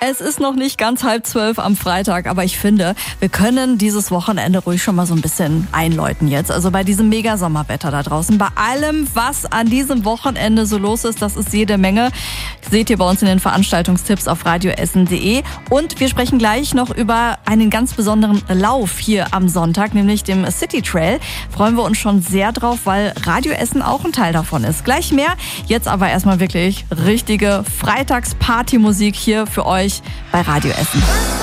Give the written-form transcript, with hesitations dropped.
Es ist noch nicht ganz 11:30 am Freitag, aber ich finde, wir können dieses Wochenende ruhig schon mal so ein bisschen einläuten jetzt. Also bei diesem Mega-Sommerwetter da draußen, bei allem, was an diesem Wochenende so los ist, das ist jede Menge. Seht ihr bei uns in den Veranstaltungstipps auf radioessen.de. Und wir sprechen gleich noch über einen ganz besonderen Lauf hier am Sonntag, nämlich dem City Trail. Freuen wir uns schon sehr drauf, weil Radio Essen auch ein Teil davon ist. Gleich mehr, jetzt aber erstmal wirklich richtige Freitags-Party-Musik hier für euch bei Radio Essen.